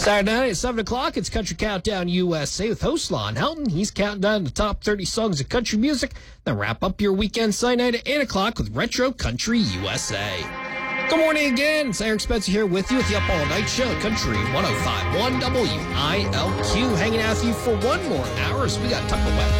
Saturday night at 7 o'clock, it's Country Countdown USA with host Lon Helton. He's counting down the top 30 songs of country music. Then wrap up your weekend Sunday night at 8 o'clock with Retro Country USA. Good morning again. It's Eric Spencer here with you at the Up All Night Show, Country 105.1 WILQ. Hanging out with you for one more hour as we got Tucker Webb